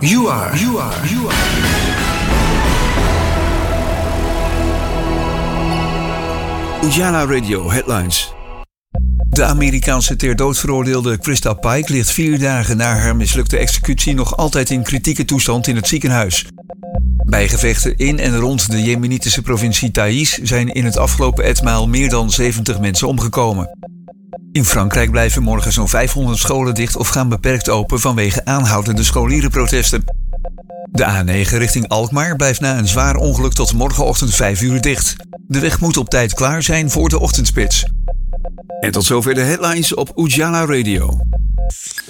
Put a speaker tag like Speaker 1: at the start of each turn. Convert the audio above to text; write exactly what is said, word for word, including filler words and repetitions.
Speaker 1: You are, you are, you are. Ujala Radio Headlines. De Amerikaanse ter dood veroordeelde Krista Pike ligt vier dagen na haar mislukte executie nog altijd in kritieke toestand in het ziekenhuis. Bij gevechten in en rond de jemenitische provincie Taiz zijn in het afgelopen etmaal meer dan zeventig mensen omgekomen. In Frankrijk blijven morgen zo'n vijfhonderd scholen dicht of gaan beperkt open vanwege aanhoudende scholierenprotesten. De A negen richting Alkmaar blijft na een zwaar ongeluk tot morgenochtend vijf uur dicht. De weg moet op tijd klaar zijn voor de ochtendspits. En tot zover de headlines op Ujala Radio.